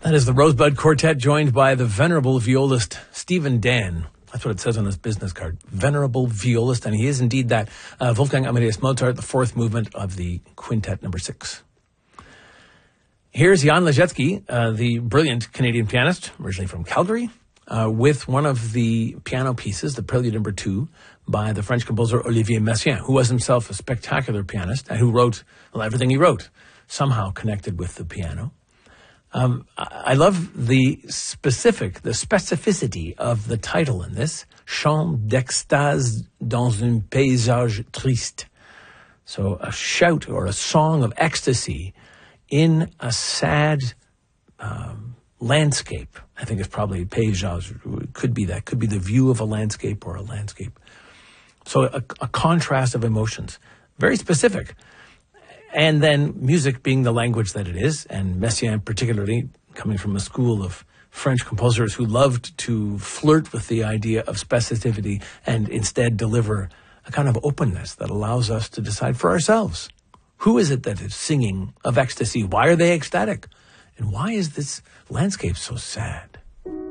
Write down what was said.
That is the Rosebud Quartet, joined by the venerable violist Stephen Dan. That's what it says on his business card. Venerable violist, and he is indeed that. Wolfgang Amadeus Mozart, the fourth movement of the Quintet number 6. Here's Jan Ležecký, the brilliant Canadian pianist, originally from Calgary, with one of the piano pieces, the Prelude number 2, by the French composer Olivier Messiaen, who was himself a spectacular pianist and who wrote, well, everything he wrote somehow connected with the piano. I love the specificity of the title in this, Chant d'extase dans un paysage triste. So a shout or a song of ecstasy in a sad landscape. I think it's probably paysage. Could be that. Could be the view of a landscape or a landscape. So a contrast of emotions. Very specific. And then music being the language that it is, and Messiaen particularly, coming from a school of French composers who loved to flirt with the idea of specificity and instead deliver a kind of openness that allows us to decide for ourselves. Who is it that is singing of ecstasy? Why are they ecstatic? And why is this landscape so sad?